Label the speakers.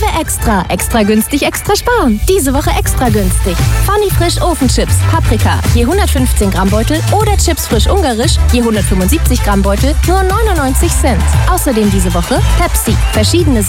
Speaker 1: Extra. Extra günstig, extra sparen. Diese Woche extra günstig. Funny Frisch Ofenchips, Paprika, je 115 Gramm Beutel oder Chips frisch ungarisch, je 175 Gramm Beutel, nur 99 Cent. Außerdem diese Woche Pepsi. Verschiedene